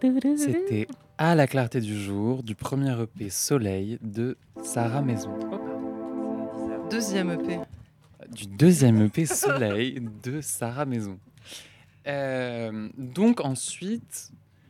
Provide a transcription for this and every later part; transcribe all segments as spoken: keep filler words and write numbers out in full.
C'était À la clarté du jour du premier E P Soleil de Sarah Maison. Deuxième E P. Du deuxième E P Soleil de Sarah Maison. Euh, donc ensuite,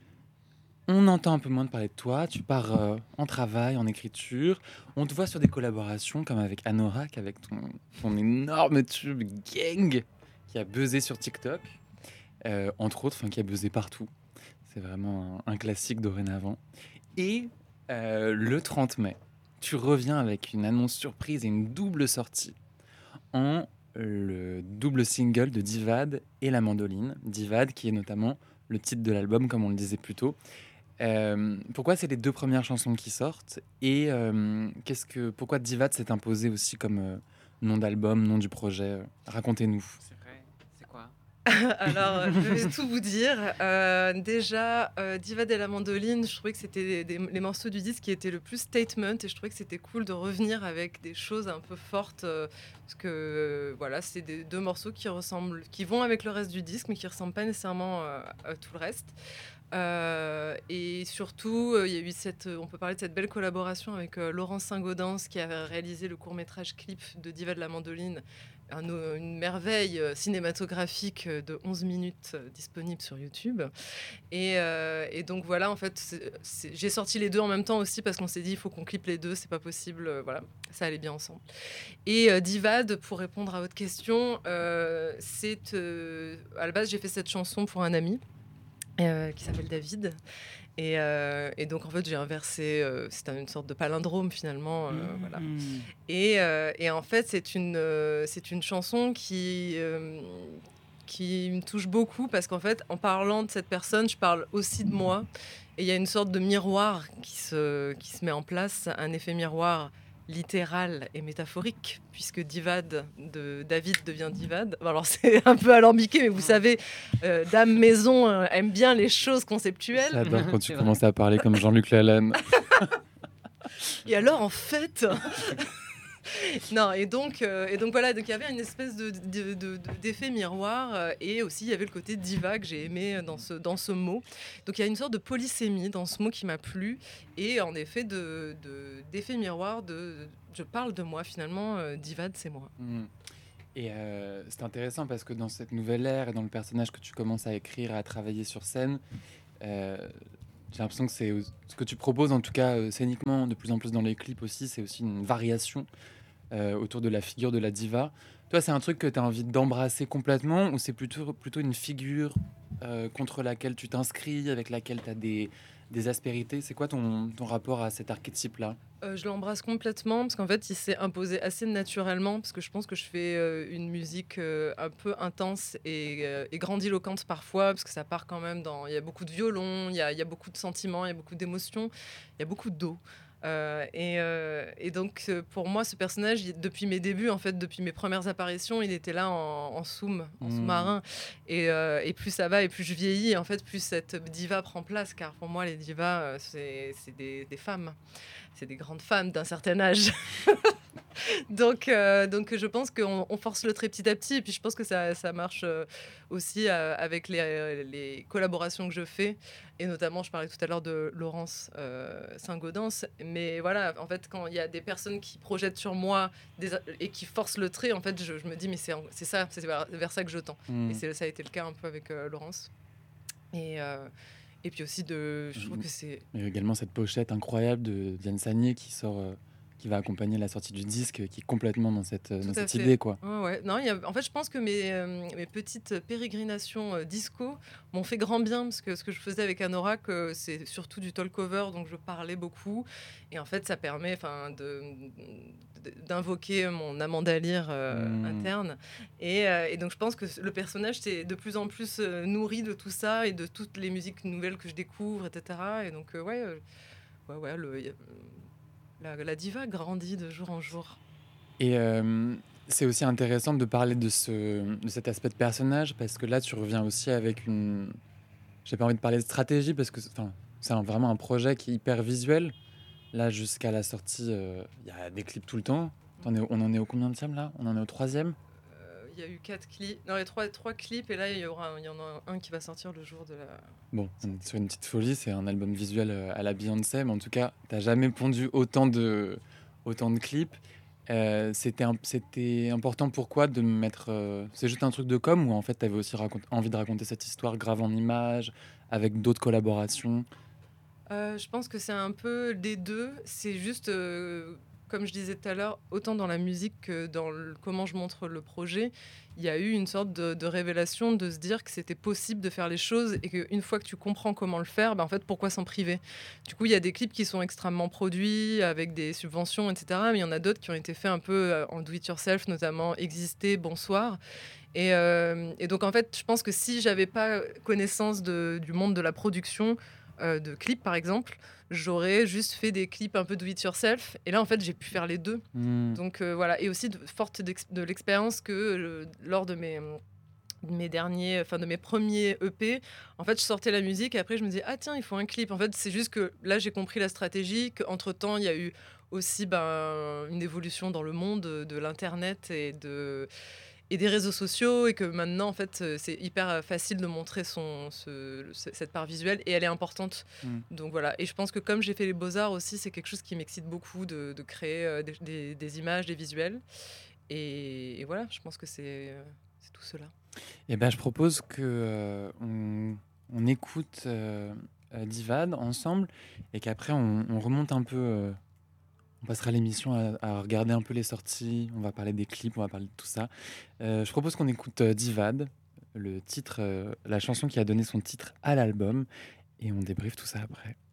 on entend un peu moins de parler de toi. Tu pars euh, en travail, en écriture. On te voit sur des collaborations comme avec Anorak, avec ton, ton énorme tube Gang qui a buzzé sur TikTok, euh, entre autres, enfin qui a buzzé partout. C'est vraiment un, un classique dorénavant. Et euh, le trente mai, tu reviens avec une annonce surprise et une double sortie en le double single de Divad et La Mandoline. Divad, qui est notamment le titre de l'album, comme on le disait plus tôt. Euh, pourquoi c'est les deux premières chansons qui sortent et euh, qu'est-ce que, pourquoi Divad s'est imposé aussi comme euh, nom d'album, nom du projet? Racontez-nous. C'est vrai, c'est quoi? Alors, je vais tout vous dire. Euh, déjà, euh, Diva de la Mandoline, je trouvais que c'était des- des- les morceaux du disque qui étaient le plus statement et je trouvais que c'était cool de revenir avec des choses un peu fortes euh, parce que euh, voilà, c'est des deux morceaux qui ressemblent, qui vont avec le reste du disque mais qui ressemblent pas nécessairement euh, à tout le reste. Euh, et surtout, euh, il y a eu cette, on peut parler de cette belle collaboration avec euh, Laurence Saint-Gaudens qui a réalisé le court-métrage clip de Diva de la Mandoline, un- une merveille euh, cinématographique euh, de onze minutes euh, disponible sur YouTube. Et, euh, et donc voilà, en fait, c'est- c'est- j'ai sorti les deux en même temps aussi parce qu'on s'est dit il faut qu'on clippe les deux, c'est pas possible, euh, voilà, ça allait bien ensemble. Et euh, Divad, pour répondre à votre question, euh, c'est euh, à la base j'ai fait cette chanson pour un ami euh, qui s'appelle David. Et, euh, et donc, en fait, j'ai inversé. Euh, c'est une sorte de palindrome, finalement. euh, Mmh. voilà. Et, euh, et en fait, c'est une, euh, c'est une chanson qui, euh, qui me touche beaucoup parce qu'en fait, en parlant de cette personne, je parle aussi de moi. Et il y a une sorte de miroir qui se, qui se met en place, un effet miroir littéral et métaphorique, puisque Divad de David devient Divad. Alors c'est un peu alambiqué, mais vous savez, euh, Dame Maison euh, aime bien les choses conceptuelles. J'adore quand tu C'est commences à parler comme Jean-Luc Lalanne. Et alors, en fait, non, et donc, euh, et donc voilà, donc il y avait une espèce de, de- de- de- d'effet miroir, euh, et aussi il y avait le côté diva que j'ai aimé dans ce, dans ce mot. Donc il y a une sorte de polysémie dans ce mot qui m'a plu, et en effet de, de- d'effet miroir, de, je parle de moi finalement, euh, Divad c'est moi. Mm. Et euh, c'est intéressant parce que dans cette nouvelle ère et dans le personnage que tu commences à écrire et à travailler sur scène, euh, j'ai l'impression que c'est ce que tu proposes, en tout cas euh, scéniquement, de plus en plus dans les clips aussi, c'est aussi une variation euh, autour de la figure de la diva. Toi, c'est un truc que tu as envie d'embrasser complètement ou c'est plutôt, plutôt une figure euh, contre laquelle tu t'inscris, avec laquelle tu as des, des aspérités? C'est quoi ton, ton rapport à cet archétype-là? Euh, je l'embrasse complètement parce qu'en fait, il s'est imposé assez naturellement parce que je pense que je fais euh, une musique euh, un peu intense et, euh, et grandiloquente parfois parce que ça part quand même dans... Il y a beaucoup de violon, il y a, il y a beaucoup de sentiments, il y a beaucoup d'émotions, il y a beaucoup d'eau. Euh, et, euh, et donc, euh, pour moi, ce personnage, il- depuis mes débuts, en fait, depuis mes premières apparitions, il était là en, en soum, en Mm. sous-marin. Et, euh, et plus ça va et plus je vieillis, en fait, plus cette diva prend place. Car pour moi, les divas, euh, c'est c'est des, des femmes. C'est des grandes femmes d'un certain âge. donc, euh, donc, je pense qu'on on force le trait petit à petit. Et puis, je pense que ça, ça marche euh, aussi euh, avec les, euh, les collaborations que je fais. Et notamment, je parlais tout à l'heure de Laurence euh, Saint-Gaudens. Mais voilà, en fait, quand il y a des personnes qui projettent sur moi des, et qui forcent le trait, en fait, je, je me dis, mais c'est c'est ça, c'est vers, vers ça que je tends. Mm. Et c'est- ça a été le cas un peu avec euh, Laurence. Et, euh, et puis aussi, de, je trouve Mm. que c'est... Et également cette pochette incroyable de Diane Sagné qui sort, euh, qui va accompagner la sortie du disque, euh, qui est complètement dans cette, euh, dans Tout à cette fait. idée, quoi. Ouais, ouais. Non, il y a- en fait, je pense que mes, euh, mes petites pérégrinations euh, disco m'ont fait grand bien parce que ce que je faisais avec Anorak, euh, c'est surtout du talk cover, donc je parlais beaucoup. Et en fait, ça permet enfin, de, de- d'invoquer mon Amanda Lear euh, Mm. interne. Et, euh, et donc, je pense que le personnage s'est de plus en plus euh, nourri de tout ça et de toutes les musiques nouvelles que je découvre, et cetera. Et donc, euh, ouais, euh, ouais, ouais, le, y a- la, la diva grandit de jour en jour. Et euh, c'est aussi intéressant de parler de, ce, de cet aspect de personnage parce que là, tu reviens aussi avec une. J'ai pas envie de parler de stratégie parce que c'est- enfin, c'est un- vraiment un projet qui est hyper visuel. Là, jusqu'à la sortie, euh, il y a des clips tout le temps. T'en es au- on en est au combien de là? On en est au troisième? il y a eu quatre clips, non, les trois, trois clips, et là il y aura, il y en a un qui va sortir le jour de la. Bon, on est sur une petite folie, c'est un album visuel euh, à la Beyoncé, mais en tout cas, t'as jamais pondu autant de, autant de clips. Euh, c'était, un- c'était important pourquoi de me mettre. euh, c'est juste un truc de com ou en fait t'avais aussi racont- envie de raconter cette histoire grave en images, avec d'autres collaborations. Euh, je pense que c'est un peu des deux. C'est juste, euh, comme je disais tout à l'heure, autant dans la musique que dans le- comment je montre le projet, il y a eu une sorte de, de révélation de se dire que c'était possible de faire les choses et qu'une fois que tu comprends comment le faire, ben en fait, pourquoi s'en priver? Du coup, il y a des clips qui sont extrêmement produits avec des subventions, et cetera. Mais il y en a d'autres qui ont été faits un peu euh, en do-it-yourself, notamment Exister, Bonsoir. Et, euh, et donc, en fait, je pense que si j'avais pas connaissance de- du monde de la production, euh, de clips, par exemple, j'aurais juste fait des clips un peu do it yourself. Et là, en fait, j'ai pu faire les deux. Hmm. Donc, euh, voilà. Et aussi, de, forte d'ex- de l'expérience que euh, lors de mes, de mes derniers, enfin, de mes premiers E P, en fait, je sortais la musique et après, je me disais, ah tiens, il faut un clip. En fait, c'est juste que là, j'ai compris la stratégie, qu'entre temps, il y a eu aussi ben, une évolution dans le monde de, de l'internet et de et des réseaux sociaux, et que maintenant en fait euh, c'est hyper euh, facile de montrer son ce- ce- cette part visuelle, et elle est importante. Hmm. Donc voilà, et je pense que comme j'ai fait les beaux-arts aussi, c'est quelque chose qui m'excite beaucoup de, de créer euh, des, des- des images, des visuels, et, et voilà, je pense que c'est euh, c'est tout cela. Et ben, je propose que euh, on, on écoute euh, euh, Divad ensemble et qu'après on, on remonte un peu. euh, on passera l'émission à, à regarder un peu les sorties. On va parler des clips, on va parler de tout ça. Euh, je propose qu'on écoute euh, Divad, le titre, euh, la chanson qui a donné son titre à l'album, et on débriefe tout ça après.